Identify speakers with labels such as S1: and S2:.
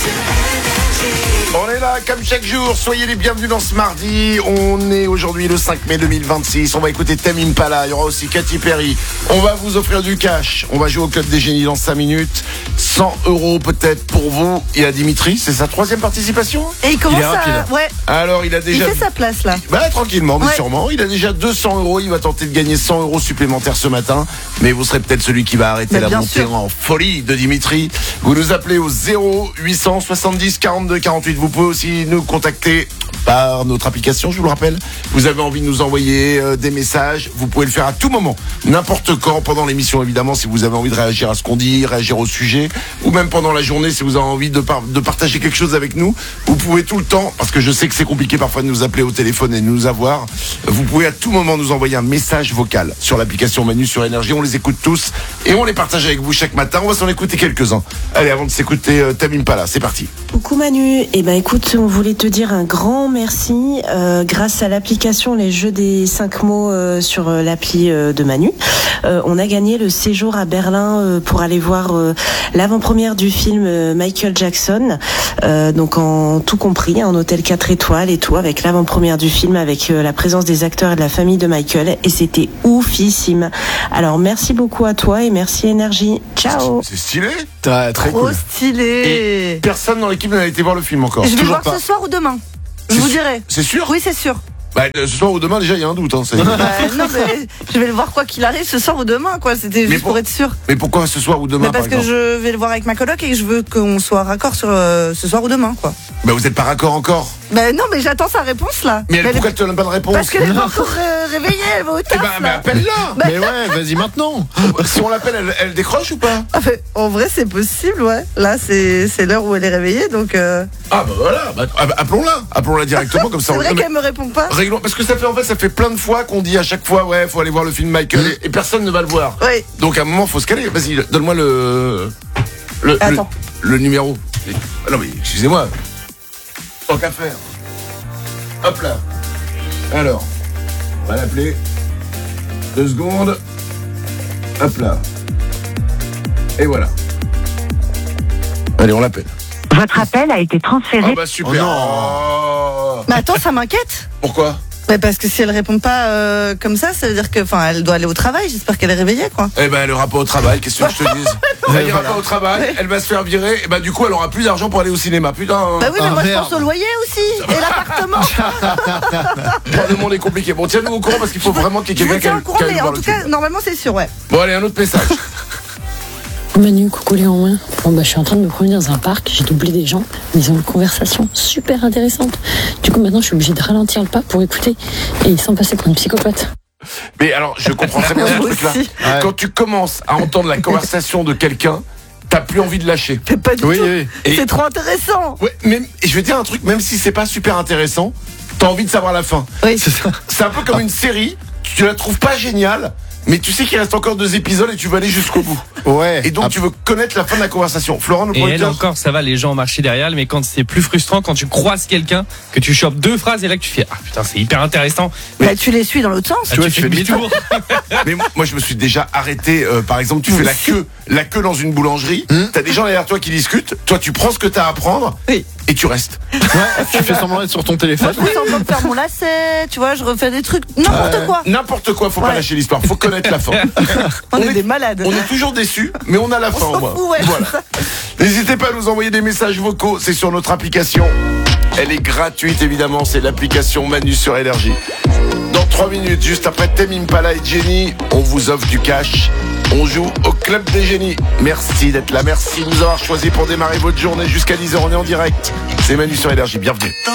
S1: On est là comme chaque jour, soyez les bienvenus dans ce mardi. On est aujourd'hui le 5 mai 2026. On va écouter Tame Impala, il y aura aussi Katy Perry. On va vous offrir du cash. On va jouer au Club des Génies dans 5 minutes. 100 € peut-être pour vous. Il y a Dimitri, c'est sa 3e participation.
S2: Et il commence à... Ouais.
S1: Alors il a déjà...
S2: Il fait sa place là.
S1: Bah tranquillement, mais
S2: ouais.
S1: Sûrement. Il a déjà 200 €. Il va tenter de gagner 100 € supplémentaires ce matin. Mais vous serez peut-être celui qui va arrêter la montée en folie de Dimitri. Vous nous appelez au 0800 70 42 48. Vous pouvez aussi nous contacter par notre application, je vous le rappelle. Vous avez envie de nous envoyer des messages, vous pouvez le faire à tout moment, n'importe quand, pendant l'émission évidemment, si vous avez envie de réagir à ce qu'on dit, réagir au sujet, ou même pendant la journée, si vous avez envie de partager quelque chose avec nous. Vous pouvez tout le temps, parce que je sais que c'est compliqué parfois de nous appeler au téléphone et de nous avoir. Vous pouvez à tout moment nous envoyer un message vocal sur l'application Manu sur Énergie. On les écoute tous et on les partage avec vous chaque matin. On va s'en écouter quelques-uns. Allez, avant de s'écouter Tame Impala, c'est parti.
S3: Coucou Manu, écoute, on voulait te dire un grand merci. Grâce à l'application Les Jeux des 5 mots sur l'appli de Manu, on a gagné le séjour à Berlin pour aller voir l'avant-première du film Michael Jackson, donc en tout compris, en hôtel 4 étoiles et tout, avec l'avant-première du film, avec la présence des acteurs et de la famille de Michael, et c'était oufissime. Alors merci beaucoup à toi et merci Énergie. Ciao.
S1: C'est stylé.
S2: Très
S1: cool.
S2: Trop stylé.
S1: Et personne dans l'équipe n'a été voir le film encore.
S2: Je vais le voir ce soir ou demain. Je vous dirai.
S1: C'est sûr ?
S2: Oui, c'est sûr.
S1: Bah, ce soir ou demain, déjà, il y a un doute. Hein,
S2: non, mais je vais le voir quoi qu'il arrive ce soir ou demain, quoi. C'était juste pour être sûr.
S1: Mais pourquoi ce soir ou demain,
S2: parce que je vais le voir avec ma coloc et que je veux qu'on soit raccord sur ce soir ou demain, quoi.
S1: Bah, vous êtes pas raccord encore ?
S2: Non, mais j'attends sa réponse, là.
S1: Mais pourquoi tu n'as pas de réponse ?
S2: Parce qu'elle est pas encore réveillée, elle va au taf.
S1: Mais appelle-la.
S4: Mais ouais, vas-y maintenant.
S1: Si on l'appelle, elle décroche ou pas ?
S2: En vrai, c'est possible, ouais. Là, c'est l'heure où elle est réveillée, donc...
S1: Ah bah voilà, appelons-la directement comme ça.
S2: C'est vrai qu'elle me répond pas.
S1: Réglons, parce que ça fait plein de fois qu'on dit à chaque fois, ouais, faut aller voir le film Michael, et personne ne va le voir.
S2: Oui.
S1: Donc à un moment, faut se caler. Vas-y, donne-moi
S2: Attends.
S1: le numéro. Ah non mais excusez-moi. Tant qu'à faire. Hop là. Alors, on va l'appeler. 2 secondes. Hop là. Et voilà. Allez, on l'appelle.
S5: Votre appel a été transféré.
S1: Ah bah super. Oh.
S2: Mais attends, ça m'inquiète.
S1: Pourquoi ?
S2: Parce que si elle répond pas comme ça veut dire que, elle doit aller au travail. J'espère qu'elle est réveillée, quoi.
S1: Eh ben, elle ira pas au travail. Qu'est-ce que je te dise ? Elle ira pas au travail. Elle va se faire virer. Et du coup, elle aura plus d'argent pour aller au cinéma. Putain.
S2: Bah oui, mais moi je pense au loyer aussi et l'appartement.
S1: Le monde est compliqué. Bon, tiens-nous au courant parce qu'il faut vraiment qu'il y ait quelqu'un qui aille voir
S2: en tout cas, normalement, c'est sûr, ouais.
S1: Bon, allez, un autre message.
S6: Manu, coucou les en main. Je suis en train de me promener dans un parc, j'ai doublé des gens, ils ont une conversation super intéressante. Du coup, maintenant, je suis obligée de ralentir le pas pour écouter et ils sont passés pour une psychopathe.
S1: Mais alors, je comprends très bien ce truc-là. Ouais. Quand tu commences à entendre la conversation de quelqu'un, t'as plus envie de lâcher.
S2: Mais pas du tout.
S1: Et
S2: c'est trop intéressant.
S1: Ouais, et je vais te dire un truc, même si c'est pas super intéressant, t'as envie de savoir la fin.
S2: Oui.
S1: C'est un peu comme une série, tu la trouves pas géniale, mais tu sais qu'il reste encore 2 épisodes et tu vas aller jusqu'au bout.
S4: Ouais.
S1: Et donc tu veux connaître la fin de la conversation. Florent, nous
S7: et elle encore, ça va, les gens ont marché derrière, mais quand c'est plus frustrant, quand tu croises quelqu'un, que tu chopes 2 phrases et là que tu fais ah putain c'est hyper intéressant.
S2: Mais tu les suis dans l'autre sens.
S1: Tu fais demi-tour. Mais moi je me suis déjà arrêté. Par exemple, tu fais la queue dans une boulangerie. T'as des gens derrière toi qui discutent. Toi tu prends ce que t'as à prendre.
S2: Oui.
S1: Et tu restes.
S4: Ouais, tu fais semblant d'être sur ton téléphone.
S2: Moi, je fais semblant de faire mon lacet, tu vois, je refais des trucs,
S1: n'importe quoi, faut pas lâcher l'histoire, faut connaître la fin.
S2: on est des malades.
S1: On est toujours déçus, mais on a la fin au moins. Voilà. N'hésitez pas à nous envoyer des messages vocaux, c'est sur notre application. Elle est gratuite évidemment, c'est l'application Manu sur Énergie. Dans 3 minutes, juste après Tame Impala et Jenny, on vous offre du cash. On joue au Club des Génies. Merci d'être là, merci de nous avoir choisis pour démarrer votre journée jusqu'à 10h. On est en direct. C'est Manu sur Énergie, bienvenue.